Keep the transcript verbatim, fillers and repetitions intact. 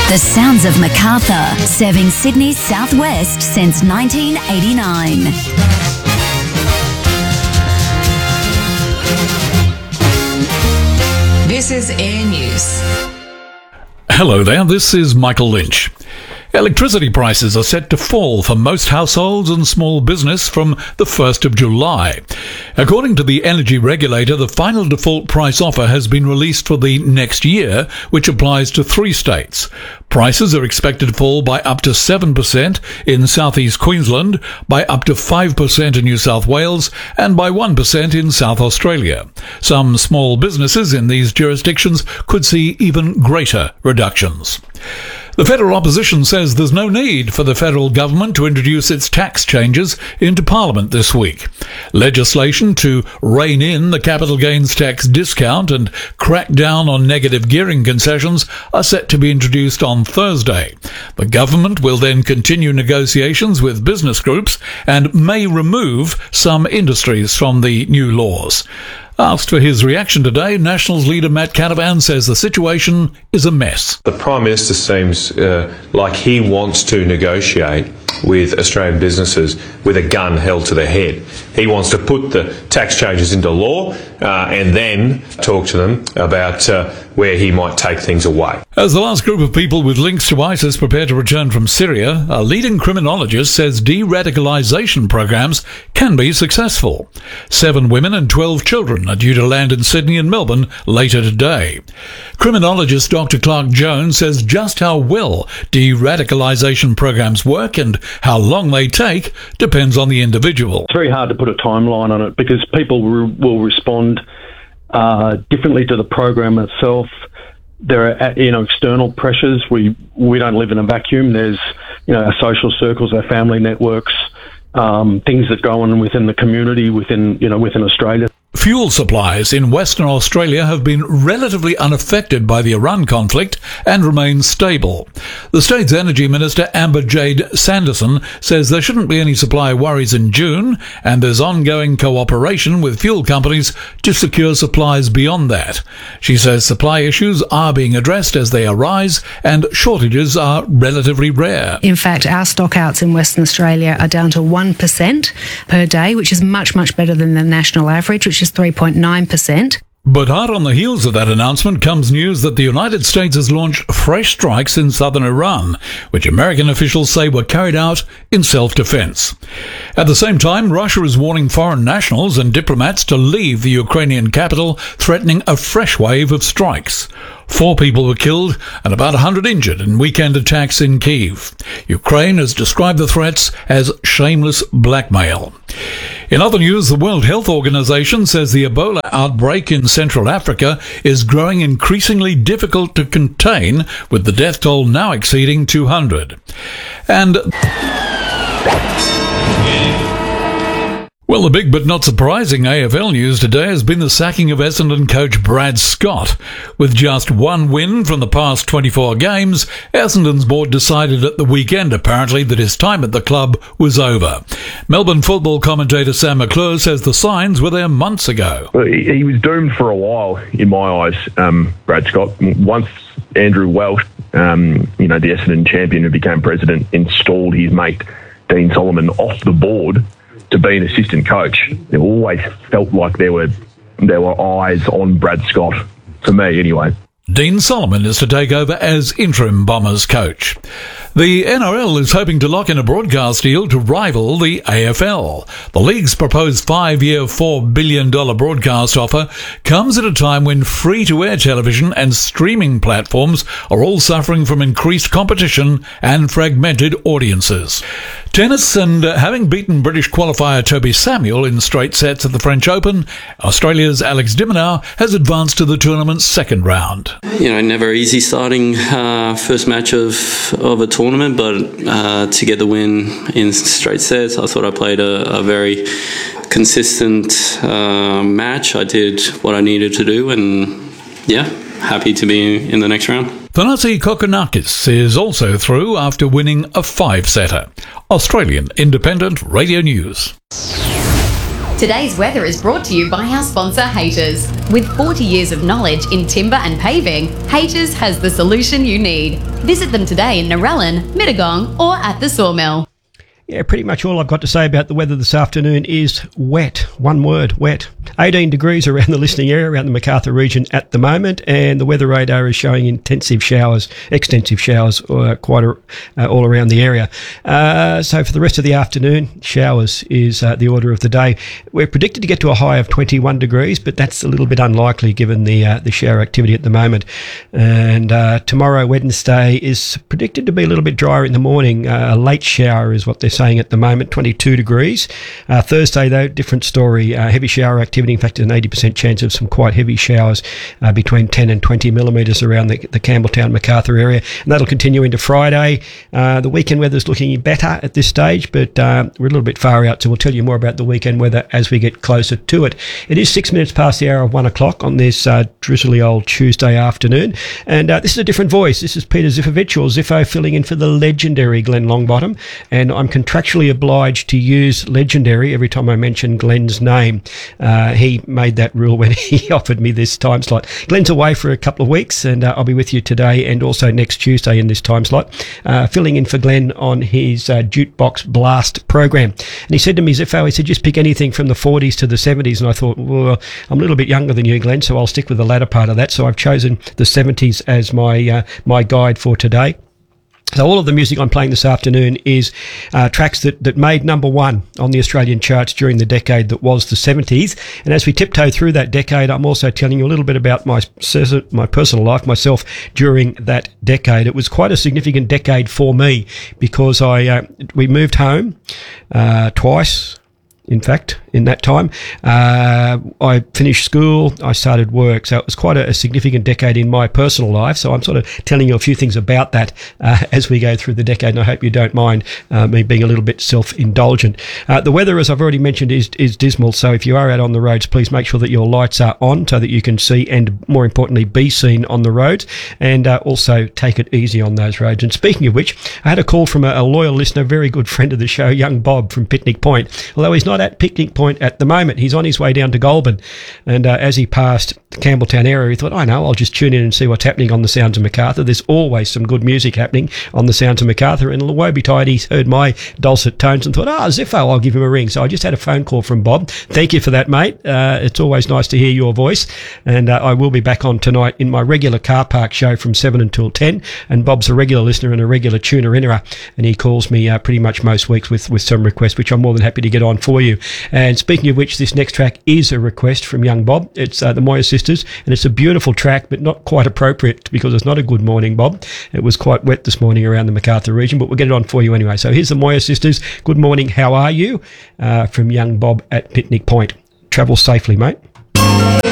The sounds of Macarthur, serving Sydney's southwest since nineteen eighty-nine. This is Air News. Hello there, this is Michael Lynch. Electricity prices are set to fall for most households and small business from the first of July. According to the energy regulator, the final default price offer has been released for the next year, which applies to three states. Prices are expected to fall by up to seven percent in southeast Queensland, by up to five percent in New South Wales, and by one percent in South Australia. Some small businesses in these jurisdictions could see even greater reductions. The federal opposition says there's no need for the federal government to introduce its tax changes into Parliament this week. Legislation to rein in the capital gains tax discount and crack down on negative gearing concessions are set to be introduced on Thursday. The government will then continue negotiations with business groups and may remove some industries from the new laws. Asked for his reaction today, Nationals leader Matt Canavan says the situation is a mess. The Prime Minister seems uh, like he wants to negotiate with Australian businesses with a gun held to their head. He wants to put the tax changes into law uh, and then talk to them about uh, where he might take things away. As the last group of people with links to ISIS prepare to return from Syria, a leading criminologist says de-radicalisation programs can be successful. Seven women and twelve children are due to land in Sydney and Melbourne later today. Criminologist Doctor Clark Jones says just how well de-radicalisation programs work and how long they take depends on the individual. It's very hard to put a timeline on it because people re- will respond uh, differently to the program itself. There are, you know, external pressures. We we don't live in a vacuum. There's, you know, our social circles, our family networks, um, things that go on within the community, within, you know, within Australia. Fuel supplies in Western Australia have been relatively unaffected by the Iran conflict and remain stable. The state's Energy Minister Amber Jade Sanderson says there shouldn't be any supply worries in June, and there's ongoing cooperation with fuel companies to secure supplies beyond that. She says supply issues are being addressed as they arise and shortages are relatively rare. In fact, our stockouts in Western Australia are down to one percent per day, which is much, much better than the national average, which is three point nine percent. But hard on the heels of that announcement comes news that the United States has launched fresh strikes in southern Iran, which American officials say were carried out in self-defense. At the same time, Russia is warning foreign nationals and diplomats to leave the Ukrainian capital, threatening a fresh wave of strikes. Four people were killed and about one hundred injured in weekend attacks in Kyiv. Ukraine has described the threats as shameless blackmail. In other news, the World Health Organization says the Ebola outbreak in Central Africa is growing increasingly difficult to contain, with the death toll now exceeding two hundred. And well, the big but not surprising A F L news today has been the sacking of Essendon coach Brad Scott. With just one win from the past twenty-four games, Essendon's board decided at the weekend, apparently, that his time at the club was over. Melbourne football commentator Sam McClure says the signs were there months ago. Well, he, he was doomed for a while, in my eyes, um, Brad Scott. Once Andrew Welsh, um, you know, the Essendon champion who became president, installed his mate Dean Solomon off the board to be an assistant coach, it always felt like there were there were eyes on Brad Scott, for me anyway. Dean Solomon is to take over as interim Bombers coach. The N R L is hoping to lock in a broadcast deal to rival the A F L. The league's proposed five-year, four billion dollars broadcast offer comes at a time when free-to-air television and streaming platforms are all suffering from increased competition and fragmented audiences. Tennis, and uh, having beaten British qualifier Toby Samuel in straight sets at the French Open, Australia's Alex de Minaur has advanced to the tournament's second round. You know, never easy starting uh, first match of, of a tournament, but uh, to get the win in straight sets, I thought I played a, a very consistent uh, match. I did what I needed to do, and yeah, happy to be in the next round. Thanasi Kokkinakis is also through after winning a five-setter. Australian Independent Radio News. Today's weather is brought to you by our sponsor, Haters. With forty years of knowledge in timber and paving, Haters has the solution you need. Visit them today in Narellan, Mittagong, or at the Sawmill. Yeah, pretty much all I've got to say about the weather this afternoon is wet. One word, wet. eighteen degrees around the listening area, around the Macarthur region at the moment, and the weather radar is showing intensive showers, extensive showers uh, quite a, uh, all around the area. Uh, so for the rest of the afternoon, showers is uh, the order of the day. We're predicted to get to a high of twenty-one degrees, but that's a little bit unlikely given the uh, the shower activity at the moment. And uh, tomorrow, Wednesday, is predicted to be a little bit drier in the morning. Uh, a late shower is what they're saying at the moment, twenty-two degrees. Uh, Thursday, though, different story. Uh, heavy shower activity. In fact, there's an eighty percent chance of some quite heavy showers uh, between ten and twenty millimetres around the, the Campbelltown, Macarthur area. And that'll continue into Friday. Uh, the weekend weather's looking better at this stage, but uh, we're a little bit far out, so we'll tell you more about the weekend weather as we get closer to it. It is six minutes past the hour of one o'clock on this uh, drizzly old Tuesday afternoon. And uh, this is a different voice. This is Peter Zifovich, or Ziffo, filling in for the legendary Glenn Longbottom. And I'm contractually obliged to use legendary every time I mention Glenn's name. Uh, he made that rule when he offered me this time slot. Glenn's away for a couple of weeks, and uh, I'll be with you today and also next Tuesday in this time slot, uh, filling in for Glenn on his uh, Jukebox Blast program. And he said to me, Ziffo, he said, just pick anything from the forties to the seventies. And I thought, well, I'm a little bit younger than you, Glenn, so I'll stick with the latter part of that. So I've chosen the seventies as my uh, my guide for today. So all of the music I'm playing this afternoon is uh, tracks that, that made number one on the Australian charts during the decade that was the seventies. And as we tiptoe through that decade, I'm also telling you a little bit about my my personal life, myself, during that decade. It was quite a significant decade for me because I uh, we moved home uh, twice. In fact, in that time, uh, I finished school, I started work, so it was quite a, a significant decade in my personal life. So I'm sort of telling you a few things about that uh, as we go through the decade, and I hope you don't mind uh, me being a little bit self-indulgent. Uh, the weather, as I've already mentioned, is, is dismal, so if you are out on the roads, please make sure that your lights are on so that you can see and, more importantly, be seen on the roads, and uh, also take it easy on those roads. And speaking of which, I had a call from a, a loyal listener, very good friend of the show, young Bob from Picnic Point, although he's not at Picnic Point at the moment. He's on his way down to Goulburn, and uh, as he passed the Campbelltown area, he thought, I know, I'll just tune in and see what's happening on the Sounds of Macarthur. There's always some good music happening on the Sounds of Macarthur, and woe betide, he's heard my dulcet tones and thought, ah, oh, Ziffo, I'll give him a ring. So I just had a phone call from Bob. Thank you for that, mate. Uh, it's always nice to hear your voice, and uh, I will be back on tonight in my regular car park show from seven until ten, and Bob's a regular listener and a regular tuner innerer, and he calls me uh, pretty much most weeks with, with some requests, which I'm more than happy to get on for you. And speaking of which, this next track is a request from young Bob. It's uh, the Moya Sisters, and it's a beautiful track, but not quite appropriate because it's not a good morning, Bob. It was quite wet this morning around the Macarthur region, but we'll get it on for you anyway. So here's the Moya Sisters. Good morning, how are you? Uh, from young Bob at Picnic Point. Travel safely, mate.